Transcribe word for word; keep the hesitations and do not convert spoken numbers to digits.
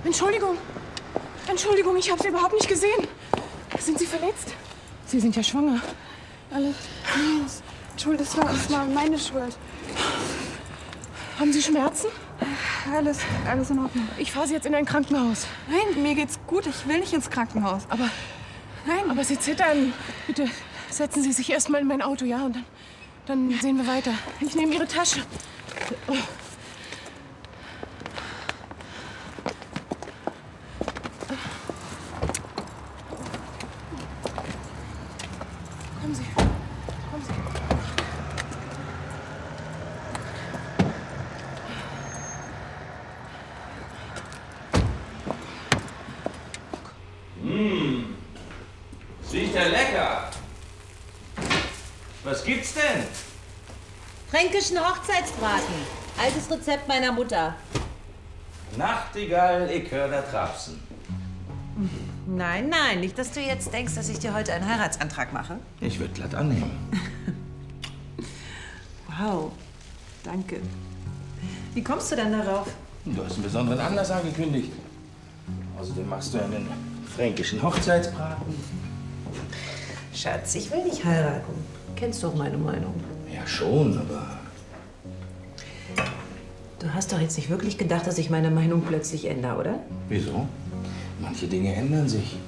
Entschuldigung. Entschuldigung, ich habe Sie überhaupt nicht gesehen. Sind Sie verletzt? Sie sind ja schwanger. Alles. Entschuldigung, das war, das war meine Schuld. Haben Sie Schmerzen? Alles, alles in Ordnung. Ich fahre Sie jetzt in ein Krankenhaus. Nein, mir geht's gut. Ich will nicht ins Krankenhaus. Aber, nein. Aber Sie zittern. Bitte setzen Sie sich erst mal in mein Auto, ja? Und dann, dann sehen wir weiter. Ich nehme Ihre Tasche. Kommen Sie. Kommen Sie. Mmh. Riecht ja lecker. Was gibt's denn? Fränkischen Hochzeitsbraten. Altes Rezept meiner Mutter. Nachtigall, ich hör da Trapsen. Nein, nein, nicht, dass du jetzt denkst, dass ich dir heute einen Heiratsantrag mache. Ich würde glatt annehmen. Wow, danke. Wie kommst du denn darauf? Du hast einen besonderen Anlass angekündigt. Außerdem machst du einen fränkischen Hochzeitsbraten. Schatz, ich will nicht heiraten. Kennst doch meine Meinung. Ja, schon, aber... Du hast doch jetzt nicht wirklich gedacht, dass ich meine Meinung plötzlich ändere, oder? Wieso? Manche Dinge ändern sich.